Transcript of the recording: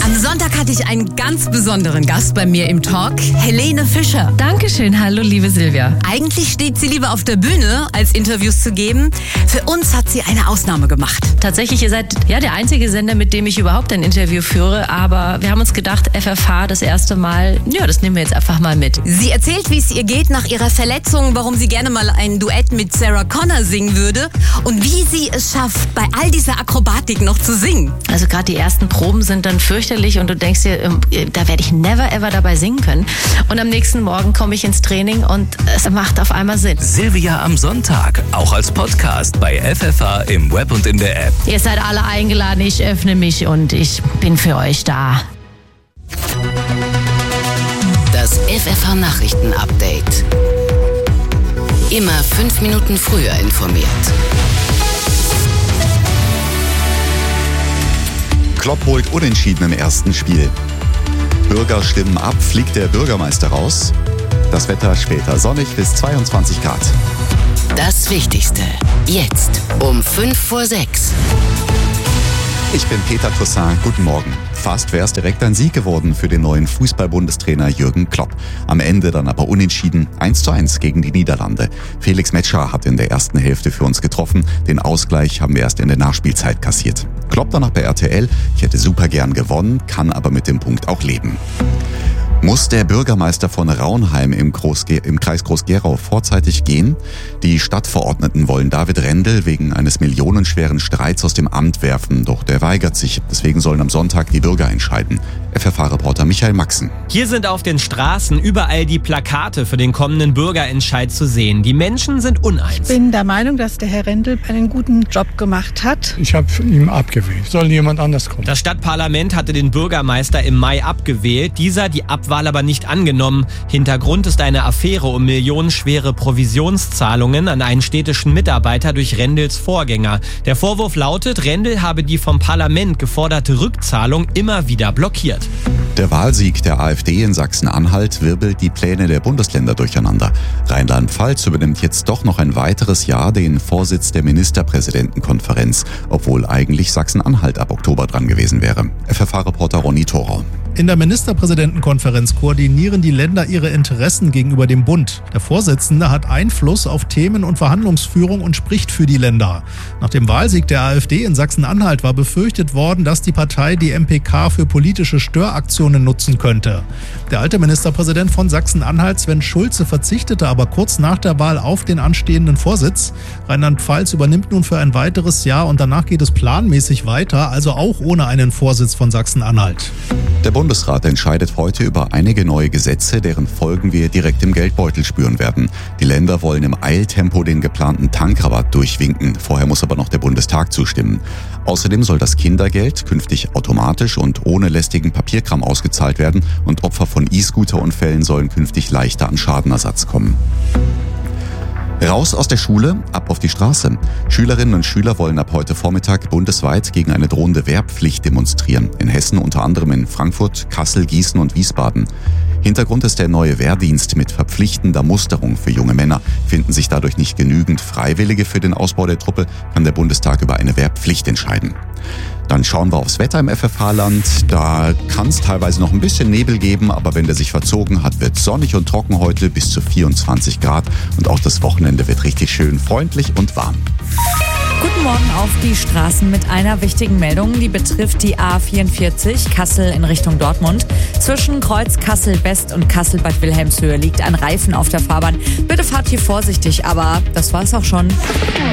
Am Sonntag hatte ich einen ganz besonderen Gast bei mir im Talk, Helene Fischer. Dankeschön, hallo liebe Silvia. Eigentlich steht sie lieber auf der Bühne, als Interviews zu geben. Für uns hat sie eine Ausnahme gemacht. Tatsächlich, ihr seid ja der einzige Sender, mit dem ich überhaupt ein Interview führe, aber wir haben uns gedacht, FFH das erste Mal, ja, das nehmen wir jetzt einfach mal mit. Sie erzählt, wie es ihr geht nach ihrer Verletzung, warum sie gerne mal ein Duett mit Sarah Connor singen würde und wie sie es schafft, bei all dieser Akrobatik noch zu singen. Also gerade die ersten Proben sind dann fürchterlich und du denkst dir, da werde ich never ever dabei singen können. Und am nächsten Morgen komme ich ins Training und es macht auf einmal Sinn. Silvia am Sonntag, auch als Podcast bei FFH im Web und in der App. Ihr seid alle eingeladen, ich öffne mich und ich bin für euch da. Das FFH Nachrichten-Update. Immer 5 Minuten früher informiert. Klopp holt Unentschieden im ersten Spiel. Bürger stimmen ab, fliegt der Bürgermeister raus. Das Wetter später sonnig bis 22 Grad. Das Wichtigste. Jetzt um 5:06. Ich bin Peter Toussaint, guten Morgen. Fast wäre es direkt ein Sieg geworden für den neuen Fußball-Bundestrainer Jürgen Klopp. Am Ende dann aber unentschieden 1:1 gegen die Niederlande. Felix Metscher hat in der ersten Hälfte für uns getroffen. Den Ausgleich haben wir erst in der Nachspielzeit kassiert. Klopp danach bei RTL, ich hätte super gern gewonnen, kann aber mit dem Punkt auch leben. Muss der Bürgermeister von Raunheim im Kreis Groß-Gerau vorzeitig gehen? Die Stadtverordneten wollen David Rendel wegen eines millionenschweren Streits aus dem Amt werfen, doch der weigert sich. Deswegen sollen am Sonntag die Bürger entscheiden. FFH-Reporter Michael Maxen. Hier sind auf den Straßen überall die Plakate für den kommenden Bürgerentscheid zu sehen. Die Menschen sind uneins. Ich bin der Meinung, dass der Herr Rendel einen guten Job gemacht hat. Ich habe ihn abgewählt. Soll jemand anders kommen? Das Stadtparlament hatte den Bürgermeister im Mai abgewählt. Dieser die Abwahl aber nicht angenommen. Hintergrund ist eine Affäre um millionenschwere Provisionszahlungen an einen städtischen Mitarbeiter durch Rendels Vorgänger. Der Vorwurf lautet, Rendel habe die vom Parlament geforderte Rückzahlung immer wieder blockiert. Der Wahlsieg der AfD in Sachsen-Anhalt wirbelt die Pläne der Bundesländer durcheinander. Rheinland-Pfalz übernimmt jetzt doch noch ein weiteres Jahr den Vorsitz der Ministerpräsidentenkonferenz, obwohl eigentlich Sachsen-Anhalt ab Oktober dran gewesen wäre. FFH-Reporter Ronny Thorau. In der Ministerpräsidentenkonferenz koordinieren die Länder ihre Interessen gegenüber dem Bund. Der Vorsitzende hat Einfluss auf Themen- und Verhandlungsführung und spricht für die Länder. Nach dem Wahlsieg der AfD in Sachsen-Anhalt war befürchtet worden, dass die Partei die MPK für politische Störaktionen nutzen könnte. Der alte Ministerpräsident von Sachsen-Anhalt, Sven Schulze, verzichtete aber kurz nach der Wahl auf den anstehenden Vorsitz. Rheinland-Pfalz übernimmt nun für ein weiteres Jahr und danach geht es planmäßig weiter, also auch ohne einen Vorsitz von Sachsen-Anhalt. Der Bundesrat entscheidet heute über einige neue Gesetze, deren Folgen wir direkt im Geldbeutel spüren werden. Die Länder wollen im Eiltempo den geplanten Tankrabatt durchwinken. Vorher muss aber noch der Bundestag zustimmen. Außerdem soll das Kindergeld künftig automatisch und ohne lästigen Papierkram ausgezahlt werden und Opfer von E-Scooter-Unfällen sollen künftig leichter an Schadenersatz kommen. Raus aus der Schule, ab auf die Straße. Schülerinnen und Schüler wollen ab heute Vormittag bundesweit gegen eine drohende Wehrpflicht demonstrieren. In Hessen unter anderem in Frankfurt, Kassel, Gießen und Wiesbaden. Hintergrund ist der neue Wehrdienst mit verpflichtender Musterung für junge Männer. Finden sich dadurch nicht genügend Freiwillige für den Ausbau der Truppe, kann der Bundestag über eine Wehrpflicht entscheiden. Dann schauen wir aufs Wetter im FFH-Land. Da kann es teilweise noch ein bisschen Nebel geben, aber wenn der sich verzogen hat, wird sonnig und trocken heute bis zu 24 Grad. Und auch das Wochenende wird richtig schön freundlich und warm. Guten Morgen auf die Straßen mit einer wichtigen Meldung, die betrifft die A44 Kassel in Richtung Dortmund. Zwischen Kreuz Kassel West und Kassel Bad Wilhelmshöhe liegt ein Reifen auf der Fahrbahn. Bitte fahrt hier vorsichtig, aber das war's auch schon.